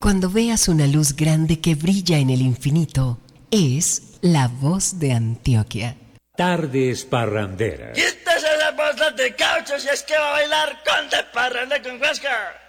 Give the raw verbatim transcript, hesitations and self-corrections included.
Cuando veas una luz grande que brilla en el infinito, es la voz de Antioquia. Tardes parranderas. Quítese la bolsa de caucho si es que va a bailar con de parranda con Huáscar.